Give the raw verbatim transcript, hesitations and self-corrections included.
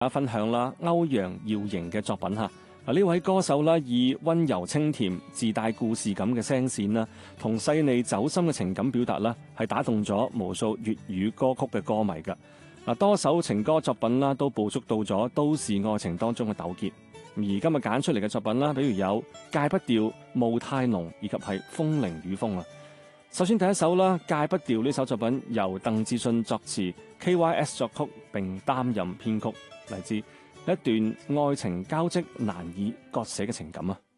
大家分享啦，歐陽耀瑩嘅作品嚇。啊，呢位歌手啦，以溫柔清甜、自帶故事感嘅聲線啦，同細膩走心嘅情感表達啦，係打動咗無數粵語歌曲嘅歌迷㗎。嗱，多首情歌作品啦，都捕捉到咗都市愛情當中嘅糾結。而今日揀出嚟嘅作品啦，比如有戒不掉、霧太濃，以及係風鈴與風啊。首先第一首啦，戒不掉呢首作品由鄧志信作詞 ，K Y S 作曲並擔任編曲，嚟自一段愛情交織難以割捨嘅情感啊。